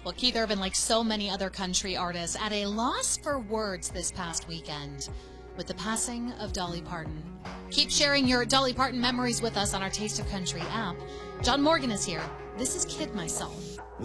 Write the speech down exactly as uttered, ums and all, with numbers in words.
Well, Keith Urban, like so many other country artists, at a loss for words this past weekend with the passing of Dolly Parton. Keep sharing your Dolly Parton memories with us on our Taste of Country app. John Morgan is here. This is Kid Myself.